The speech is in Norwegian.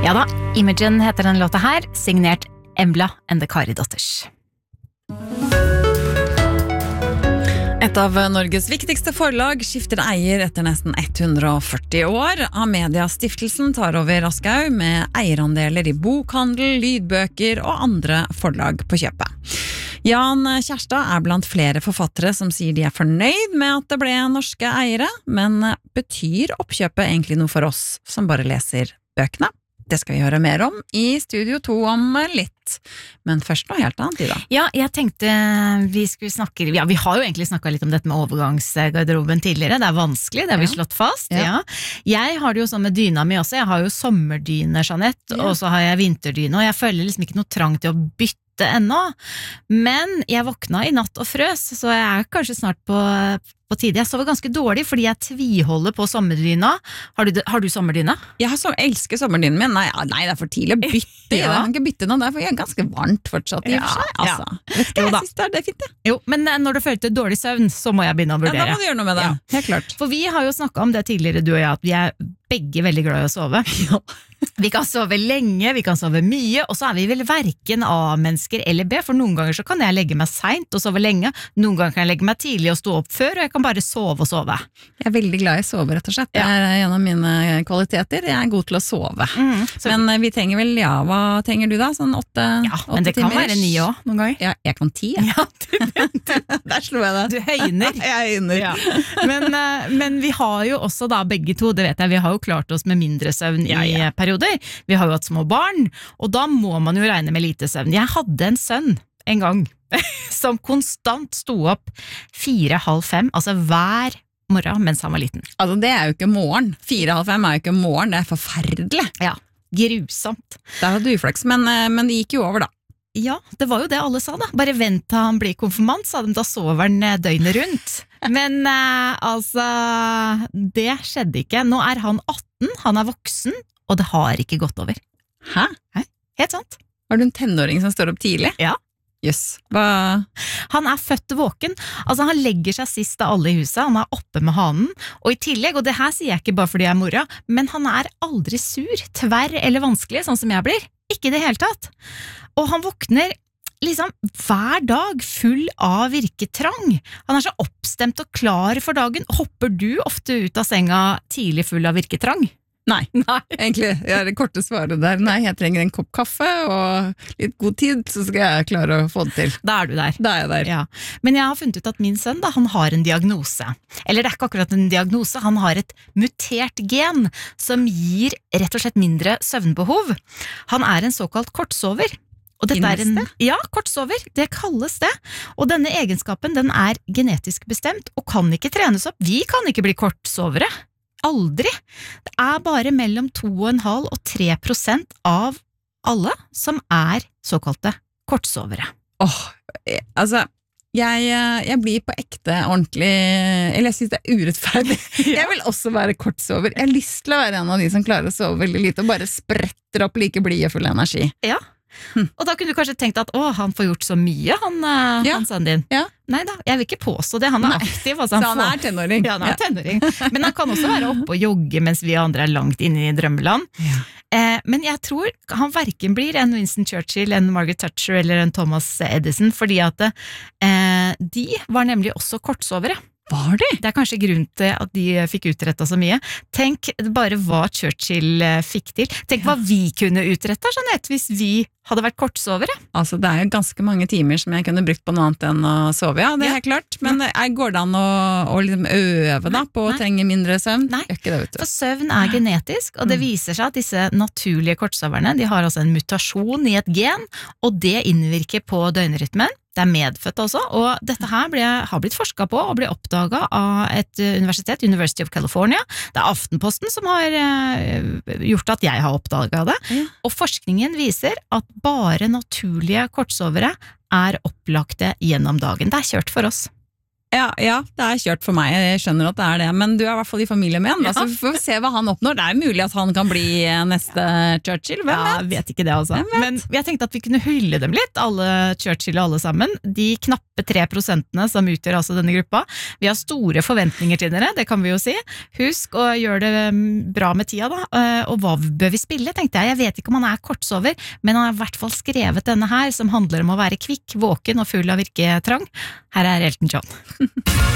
Ja da, Imogen heter den låta her, signert Embla and the Kari-Dotters. Et av Norges viktigste forlag skifter eier etter nesten 140 år. Amedia Stiftelsen tar over Aschehoug med eierandeler i bokhandel, lydbøker og andre forlag på kjøpet. Jan Kjærstad blant flere forfattere som sier de fornøyd med at det ble norske eiere, men betyr oppkjøpet egentlig noe for oss som bare leser bøkene? Det skal vi høre mer om i Studio 2 om litt. Men først noe helt annet, Ida. Ja, jeg tenkte vi skulle snakke... Ja, vi har jo egentlig snakket litt om dette med overgangsgarderoben tidligere. Det vanskelig, det har vi slått fast. Ja. Jeg har det jo sånn med dyna mi også. Jeg har jo sommerdyne, Jeanette, og så har jeg vinterdyne, og jeg føler liksom ikke noe trang til å bytte ennå. Men jeg våkna i natt og frøs, så jeg kanskje snart på tide. Jeg sover ganske dårlig fordi jeg tviholder på sommerdyna. Har du sommerdyna? Jeg elsker sommerdynen min. Nei, det for tidlig å bytte. Jeg kan ikke bytte noe, for jeg ganske varmt fortsatt i og for seg. Altså. Vet du, jeg synes det er fint, Jo, men når du følte dårlig søvn, så må jeg begynne å vurdere. Da må du gjøre noe med det. Helt klart. For vi har jo snakket om det tidligere, du og jeg, at vi begge veldig glad i å sove. Vi kan sove lenge, vi kan sove mye, og så vi vel hverken A-mennesker eller B, for noen ganger så kan jeg legge meg sent og sove lenge, noen ganger kan jeg legge meg tidlig og stå opp før, og jeg kan bare sove og sove. Jeg veldig glad i å sove, rett og slett. Det en av mine kvaliteter. Jeg god til å sove. Men vi trenger vel, hva trenger du da? Sånn 8 timer? Ja, men det kan være 9 også, noen ganger. Ja, jeg kan 10. Ja, der slo jeg det. Du høyner. Jeg høyner. Ja. Men vi har jo også da begge to, det vet jeg, vi har jo klart oss med mindre søvn i perioder. Vi har jo hatt små barn, og da må man jo regne med lite søvn. Jeg hadde en sønn en gang, som konstant sto opp 4:30, altså hver morgen mens han var liten. Altså det jo ikke morgen. 4:30 jo ikke morgen, det forferdelig. Ja, grusomt. Der hadde du uflaks, men det gikk jo over da. Ja, det var jo det alle sa da. Bare vent til han blir konfirmant, sa de, da sover han døgnet rundt. Men altså, det skjedde ikke. Nå han 18, han voksen, og det har ikke gått over. Hæ? Helt sant. Var du en tenåring som står opp tidlig? Ja. Jøss, hva? Han født våken, altså han legger seg sist av alle i huset, han oppe med hanen, og i tillegg, og det her sier jeg ikke bare fordi jeg mora, men han aldri sur, tverr eller vanskelig, sånn som jeg blir. Ikke i det hele tatt. Og han våkner liksom hver dag full av virketrang. Han så oppstemt og klar for dagen. Hopper du ofte ut av senga tidlig full av virketrang? Nei, egentlig, det korte svaret der. Nei, jeg trenger en kopp kaffe og litt god tid, så skal jeg klare å få det til. Da du der. Da jeg der. Ja. Men jeg har funnet ut at min sønn, da, han har en diagnose. Eller det ikke akkurat en diagnose, han har et mutert gen som gir rett og slett mindre søvnbehov. Han en såkalt kortsover. Og dette ja, kortsover, det kalles det. Og denne egenskapen, den genetisk bestemt og kan ikke trenes opp. Vi kan ikke bli kortsovere. Aldri. Det bare mellom 2,5% og 3% av alle som såkalte kortsovere. Altså, jeg blir på ekte ordentlig, eller jeg synes det urettferdig. Jeg vil også være kortsover. Jeg har lyst til å være en av de som klarer å sove veldig lite, og bare spretter opp like blid og full energi. Ja. Og da kunne du kanskje tenkt at han får gjort så mye, han sønnen din. Ja. Neida, jeg vil ikke påstå det, han aktiv. Altså, så han tenåring. Ja, han tenåring. Men han kan også være oppe og jogge mens vi andre langt inne i drømmeland. Ja. Men jeg tror han hverken blir en Winston Churchill, en Margaret Thatcher eller en Thomas Edison, fordi at de var nemlig også kortsovere. Var det? Det kanskje grunnen til at de fikk utrettet så mye. Tenk bare hva Churchill fikk til. Tenk hva vi kunne utrettet, Jeanette, hvis vi hadde vært kortsovere. Altså, det jo ganske mange timer som jeg kunne brukt på noe annet enn å sove, ja, det helt klart. Men går det an å liksom øve da, på å trenge mindre søvn? Nei, ikke det, vet du. For søvn genetisk, og det viser seg at disse naturlige kortsoverne, de har altså en mutasjon i et gen, og det innvirker på døgnrytmen. Det medfødt også, og dette her har blitt forsket på og ble oppdaget av et universitet, University of California. Det Aftenposten som har gjort at jeg har oppdaget det. Og forskningen viser at bare naturlige kortsovere opplagte gjennom dagen. Det kjørt for oss. Ja, det er kjørt for meg, jeg skjønner at det er det, men du er i hvert fall i familie med han, så vi får se hva han oppnår. Det er mulig at han kan bli neste Churchill, hvem vet? Jeg vet ikke det altså. Men jeg tenkte at vi kunne hylle dem litt, alle Churchill og alle sammen. De knappe 3% som utgjør altså denne gruppa. Vi har store forventninger til dere, det kan vi jo si. Husk å gjøre det bra med tida da, og hva bør vi spille, tenkte jeg. Jeg vet ikke om han er kortsover, men han har i hvert fall skrevet denne her, som handler om å være kvikk, våken og full av virketrang. Her er Elton John.